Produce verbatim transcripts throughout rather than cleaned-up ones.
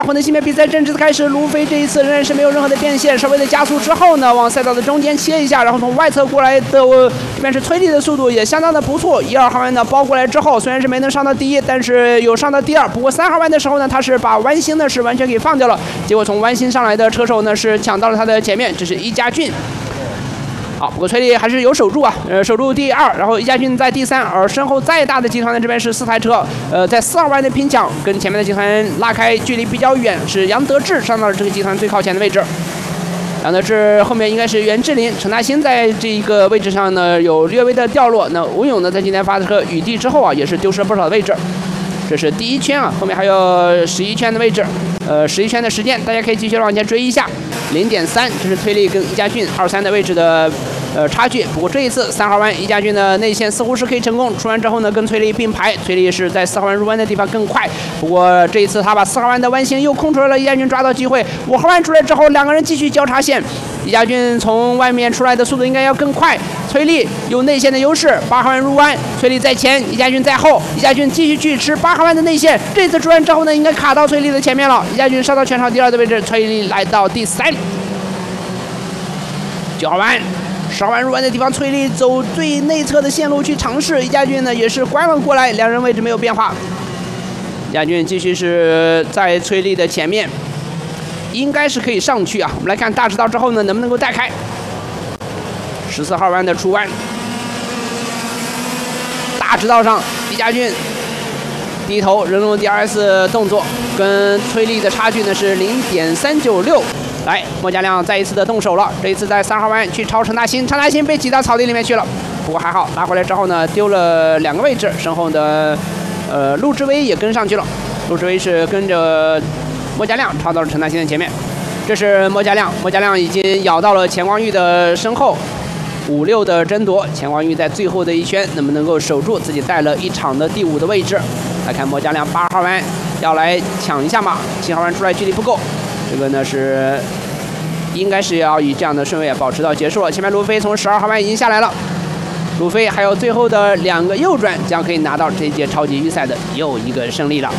混合性别比赛正式的开始，卢飞这一次仍然是没有任何的变线，稍微的加速之后呢，往赛道的中间切一下，然后从外侧过来的这边是崔丽的速度也相当的不错，一二号弯呢包过来之后，虽然是没能上到第一，但是有上到第二。不过三号弯的时候呢，他是把弯心呢是完全给放掉了，结果从弯心上来的车手呢是抢到了他的前面，这是易家俊。好，不过崔丽还是有守住啊，呃，守住第二，然后易家俊在第三，而身后再大的集团呢这边是四台车，呃，在四号弯的拼抢，跟前面的集团拉开距离比较远，是杨德志上到了这个集团最靠前的位置。杨德志后面应该是袁志林、陈大兴在这一个位置上呢有略微的掉落。那吴勇呢在今天发车雨地之后啊，也是丢失了不少的位置。这是第一圈啊，后面还有十一圈的位置，呃，十一圈的时间，大家可以继续往前追一下。零点三，这是崔丽跟易家俊二三的位置的呃差距。不过这一次三号弯易家俊的内线似乎是可以成功，出弯之后呢跟崔丽并排，崔丽是在四号弯入弯的地方更快。不过这一次他把四号弯的弯线又空出来了，易家俊抓到机会。五号弯出来之后，两个人继续交叉线。易家俊从外面出来的速度应该要更快，崔丽有内线的优势。八号弯入弯，崔丽在前，易家俊在后，易家俊继续去吃八号弯的内线。这次出弯之后呢，应该卡到崔丽的前面了。易家俊上到全场第二的位置，崔丽来到第三。九号弯，十号弯入弯的地方，崔丽走最内侧的线路去尝试，易家俊呢也是关了过来，两人位置没有变化。易家俊继续是在崔丽的前面。应该是可以上去啊！我们来看大直道之后呢，能不能够带开。十四号弯的出弯，大直道上，易家俊低头人龙 D R S 动作，跟崔丽的差距呢是零点三九六。来，莫家亮再一次的动手了，这一次在三号弯去超陈大兴，陈大兴被挤到草地里面去了。不过还好，拉回来之后呢，丢了两个位置，身后的呃陆志威也跟上去了。陆志威是跟着莫家亮超到了陈大兴的前面，这是莫家亮，莫家亮已经咬到了钱光裕的身后，五六的争夺，钱光裕在最后的一圈能不能够守住自己带了一场的第五的位置？来看莫家亮八号弯要来抢一下马，七号弯出来距离不够，这个呢是应该是要以这样的顺位保持到结束了。前面卢飞从十二号弯已经下来了，卢飞还有最后的两个右转，将可以拿到这一届超级预赛的又一个胜利了。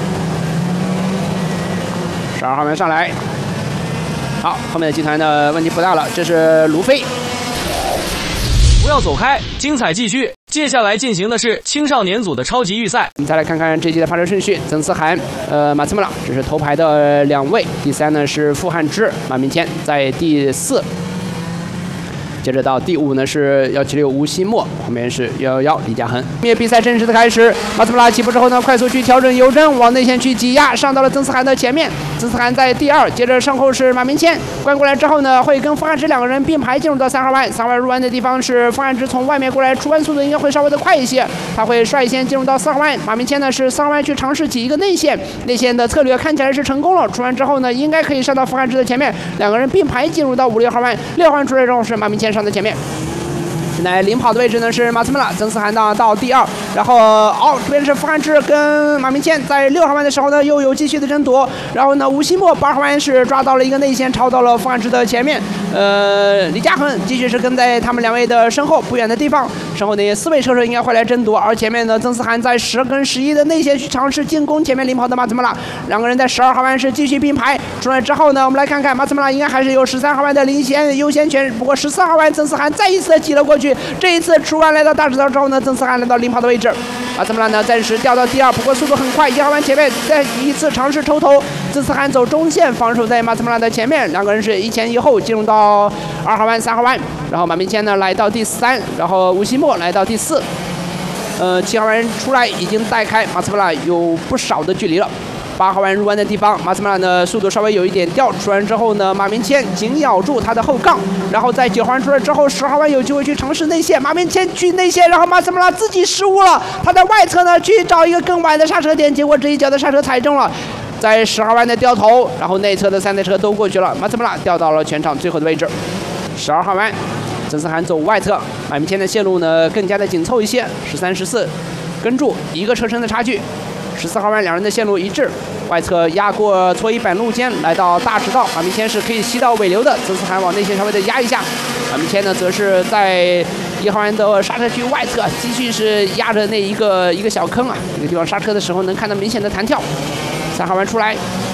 十二号弯上来，好，后面的集团的问题不大了。这是卢飞， 不要走开，精彩继续。接下来进行的是青少年组的超级预赛。 我们再来看看这届的发车顺序：曾思涵、呃马兹穆朗，这是头排的两位。第三呢是傅汉之、马明谦在第四。接着到第五呢是幺七六吴希墨，后面是幺幺幺李佳恒。比赛正式的开始，马兹穆拉起步之后呢，快速去调整油针，往内线去挤压，上到了曾思涵的前面。曾思涵在第二，接着上后是马明谦，关过来之后呢，会跟傅汉之两个人并排进入到三号弯。三号弯入弯的地方是傅汉之从外面过来，出弯速度应该会稍微的快一些，他会率先进入到四号弯。马明谦呢是四号弯去尝试挤一个内线，内线的策略看起来是成功了，出弯之后呢，应该可以上到傅汉之的前面，两个人并排进入到五六号弯。六号弯出来之后是马明谦上在前面。现在领跑的位置呢是马兹穆拉，曾思涵呢到第二，然后哦这边是傅汉之跟马明谦在六号弯的时候呢又有继续的争夺，然后呢吴希墨八号弯是抓到了一个内线，超到了傅汉之的前面，呃李佳恒继续是跟在他们两位的身后不远的地方，身后那四位车手应该会来争夺，而前面呢曾思涵在十跟十一的内线去尝试进攻前面领跑的马兹穆拉，两个人在十二号弯是继续并排，出来之后呢我们来看看马兹穆拉应该还是有十三号弯的领先优先权，不过十四号弯曾思涵再一次的挤了过去。这一次出弯来到大直道之后呢，曾思涵来到领跑的位置，马兹穆拉呢暂时掉到第二，不过速度很快。一号弯前面再一次尝试抽头，曾思涵走中线防守在马兹穆拉的前面，两个人是一前一后进入到二号弯、三号弯，然后马明谦呢来到第三，然后吴希墨来到第四，呃七号弯出来已经带开马兹穆拉有不少的距离了。八号弯入弯的地方，马兹穆拉的速度稍微有一点掉，出弯之后呢，马明谦紧咬住他的后杠，然后在九号弯出来之后，十号弯有机会去尝试内线，马明谦去内线，然后马兹穆拉自己失误了，他在外侧呢去找一个更晚的刹车点，结果这一脚的刹车踩中了，在十号弯的掉头，然后内侧的三台车都过去了，马兹穆拉掉到了全场最后的位置。十二号弯，曾思涵走外侧，马明谦的线路呢更加的紧凑一些，十三、十四，跟住一个车身的差距。十四号弯两人的线路一致，外侧压过搓衣板路肩，来到大直道，马明谦是可以吸到尾流的，曾思涵往内线稍微的压一下，马明谦呢则是在一号弯的刹车区外侧继续是压着那一个一个小坑啊，这个地方刹车的时候能看到明显的弹跳。三号弯出来，